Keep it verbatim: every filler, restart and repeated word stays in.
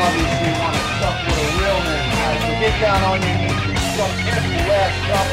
obviously want to suck what a real man has. So get down on your knees and suck every last drop